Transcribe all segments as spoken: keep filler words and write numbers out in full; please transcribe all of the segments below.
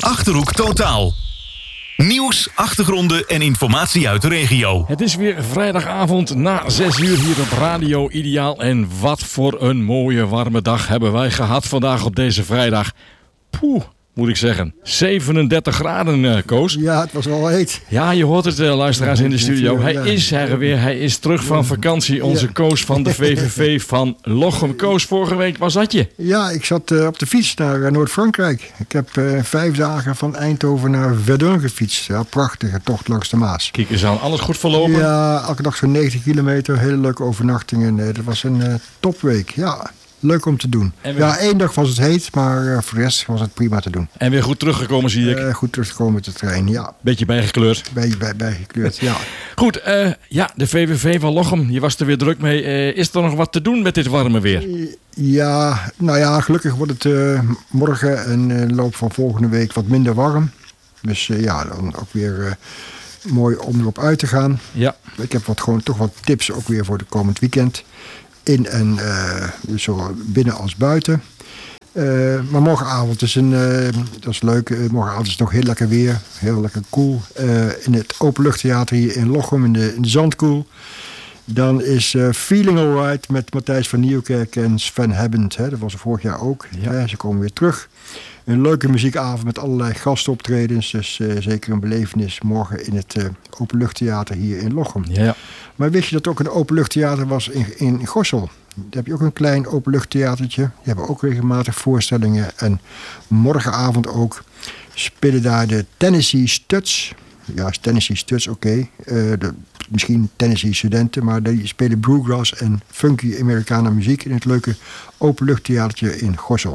Achterhoek Totaal. Nieuws, achtergronden en informatie uit de regio. Het is weer vrijdagavond na zes uur hier op Radio Ideaal. En wat voor een mooie warme dag hebben wij gehad vandaag op deze vrijdag. Poeh, moet ik zeggen. zevenendertig graden, uh, Koos. Ja, het was wel heet. Ja, je hoort het, uh, luisteraars in de studio. Hij is er weer. Hij is terug van vakantie. Onze ja. Koos van de V V V van Lochem. Koos, vorige week, waar zat je? Ja, ik zat uh, op de fiets naar uh, Noord-Frankrijk. Ik heb uh, vijf dagen van Eindhoven naar Verdun gefietst. Ja, prachtige tocht langs de Maas. Kijk eens aan, alles goed verlopen? Ja, elke dag zo'n negentig kilometer. Hele leuke overnachtingen. Uh, dat was een uh, topweek, ja. Leuk om te doen. Weer... Ja, één dag was het heet, maar uh, voor de rest was het prima te doen. En weer goed teruggekomen, zie ik. Uh, goed teruggekomen met de trein, ja. Beetje bijgekleurd. Bij, bij, bijgekleurd, ja. Goed, uh, ja, de V V V van Lochem, je was er weer druk mee. Uh, is er nog wat te doen met dit warme weer? Uh, ja, nou ja, gelukkig wordt het uh, morgen en uh, de loop van volgende week wat minder warm. Dus uh, ja, dan ook weer uh, mooi om erop uit te gaan. Ja. Ik heb wat, gewoon toch wat tips ook weer voor de komend weekend. In en uh, zo binnen als buiten. Uh, maar morgenavond is een, uh, dat is leuk. Uh, morgenavond is het nog heel lekker weer. Heel lekker cool. Uh, in het openluchttheater hier in Lochem, in de, in de Zandkoel. Dan is uh, Feeling Alright met Matthijs van Nieuwkerk en Sven Hebbend. Hè. Dat was er vorig jaar ook. Ja. Ja, ze komen weer terug. Een leuke muziekavond met allerlei gastoptredens. Dus uh, zeker een belevenis morgen in het uh, openluchttheater hier in Lochem. Ja. Maar wist je dat er ook een openluchttheater was in, in Gorssel? Daar heb je ook een klein openluchttheatertje. Die hebben ook regelmatig voorstellingen. En morgenavond ook spelen daar de Tennessee Studs. Ja, Tennessee Studs, oké. Okay. Uh, misschien Tennessee studenten, maar die spelen bluegrass en funky Americana muziek in het leuke openluchttheatertje in Gorssel.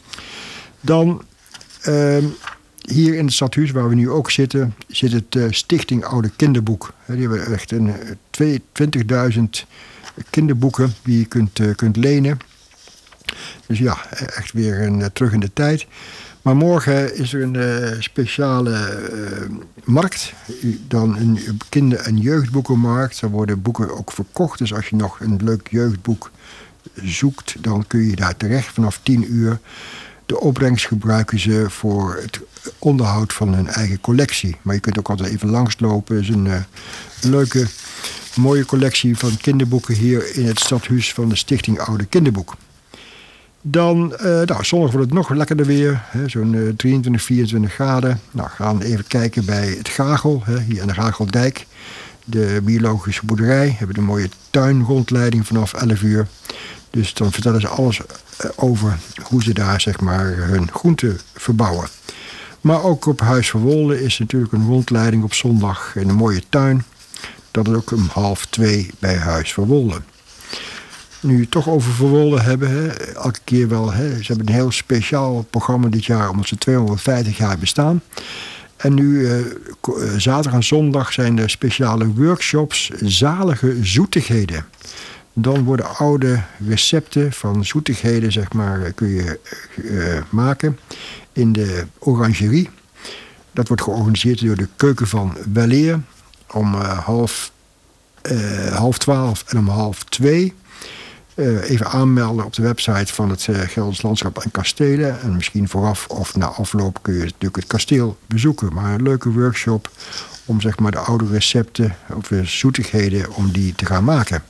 Dan uh, hier in het stadhuis, waar we nu ook zitten, zit het uh, Stichting Oude Kinderboek. Die hebben echt een twintigduizend kinderboeken die je kunt, uh, kunt lenen. Dus ja, echt weer een, uh, terug in de tijd. Maar morgen is er een uh, speciale uh, markt. Dan een kinder- en jeugdboekenmarkt. Daar worden boeken ook verkocht. Dus als je nog een leuk jeugdboek zoekt, dan kun je daar terecht vanaf tien uur. De opbrengst gebruiken ze voor het onderhoud van hun eigen collectie. Maar je kunt ook altijd even langslopen. Het is een uh, leuke, mooie collectie van kinderboeken hier in het stadhuis van de Stichting Oude Kinderboek. Dan, uh, nou, zondag wordt het nog lekkerder weer. Hè, zo'n uh, drieëntwintig, vierentwintig graden. Nou, we gaan even kijken bij het Gagel, hè, hier aan de Gageldijk. De biologische boerderij. We hebben een mooie tuinrondleiding vanaf elf uur. Dus dan vertellen ze alles over hoe ze daar, zeg maar, hun groenten verbouwen. Maar ook op Huis Verwolde is natuurlijk een rondleiding op zondag in een mooie tuin. Dat is ook om half twee bij Huis Verwolde. Nu het toch over Verwolde hebben, hè, elke keer wel. Hè, ze hebben een heel speciaal programma dit jaar, omdat ze tweehonderdvijftig jaar bestaan. En nu, uh, zaterdag en zondag, zijn er speciale workshops zalige zoetigheden. Dan worden oude recepten van zoetigheden, zeg maar, kun je uh, maken in de orangerie. Dat wordt georganiseerd door de Keuken van Weleer om uh, half, uh, half twaalf en om half twee. Uh, even aanmelden op de website van het uh, Gelders Landschap en Kastelen. En misschien vooraf of na afloop kun je natuurlijk het kasteel bezoeken. Maar een leuke workshop om, zeg maar, de oude recepten of de zoetigheden om die te gaan maken.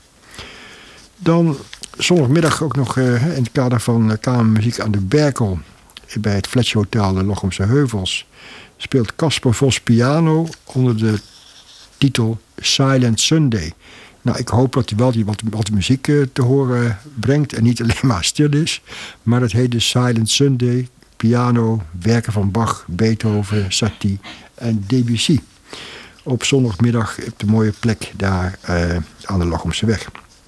Dan zondagmiddag ook nog uh, in het kader van uh, Kamermuziek aan de Berkel bij het Fletcher Hotel de Lochemse Heuvels speelt Casper Vos piano onder de titel Silent Sunday. Nou, ik hoop dat hij wel die wat, wat muziek uh, te horen brengt en niet alleen maar stil is. Maar dat heet de Silent Sunday, piano, werken van Bach, Beethoven, Satie en Debussy. Op zondagmiddag op de mooie plek daar uh, aan de Lochemse weg.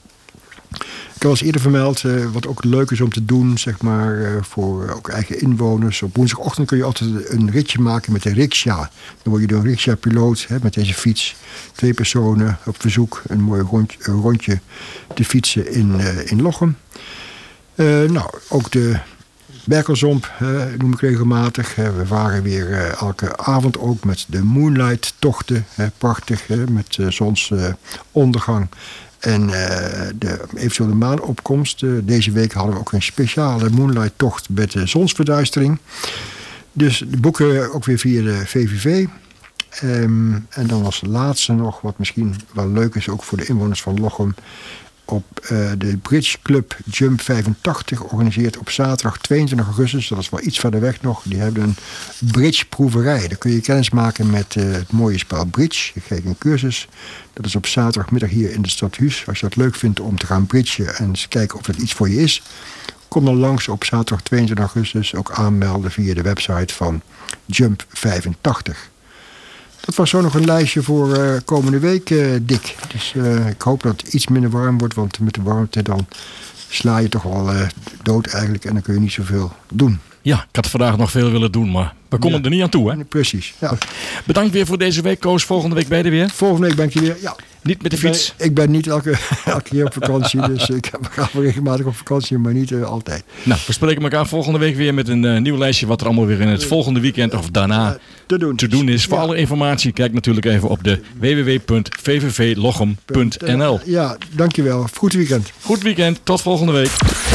Ik had al eerder vermeld, uh, wat ook leuk is om te doen, zeg maar, uh, voor ook eigen inwoners. Op woensdagochtend kun je altijd een ritje maken met een riksja. Dan word je door een riksja-piloot met deze fiets. Twee personen op verzoek een mooi rondje, een rondje te fietsen in, uh, in Lochem. Uh, nou, ook de Berkelzomp uh, noem ik regelmatig. Uh, we varen weer uh, elke avond ook met de Moonlight-tochten. Uh, prachtig, uh, met uh, zonsondergang. Uh, En uh, de eventuele maanopkomst. Uh, deze week hadden we ook een speciale Moonlight-tocht met de zonsverduistering. Dus de boeken ook weer via de V V V. Um, en dan als laatste nog, wat misschien wel leuk is, ook voor de inwoners van Lochem. Op uh, de Bridge Club Jump vijfentachtig organiseert op zaterdag tweeëntwintig augustus, dat is wel iets verder weg nog. Die hebben een bridgeproeverij. Daar kun je kennis maken met uh, het mooie spel bridge. Ik geef een cursus. Dat is op zaterdagmiddag hier in de stad Huus. Als je dat leuk vindt om te gaan bridgen en eens kijken of dat iets voor je is, kom dan langs op zaterdag tweeëntwintig augustus. Ook aanmelden via de website van Jump vijfentachtig. Dat was zo nog een lijstje voor uh, komende week, uh, Dick. Dus uh, ik hoop dat het iets minder warm wordt, want met de warmte dan sla je toch wel uh, dood eigenlijk en dan kun je niet zoveel doen. Ja, ik had vandaag nog veel willen doen, maar we komen ja. er niet aan toe, hè? Nee, precies, ja. Bedankt weer voor deze week, Koos. Volgende week ben je er weer. Volgende week ben ik hier weer, ja. Niet met de ik ben, fiets? Ik ben niet elke, elke keer op vakantie, dus ik ga wel regelmatig op vakantie, maar niet uh, altijd. Nou, we spreken elkaar volgende week weer met een uh, nieuw lijstje wat er allemaal weer in het volgende weekend of daarna uh, te, doen. te doen is. Voor ja. alle informatie kijk natuurlijk even op de w w w punt v v v lochem punt n l. Ja, dankjewel. Goed weekend. Goed weekend. Tot volgende week.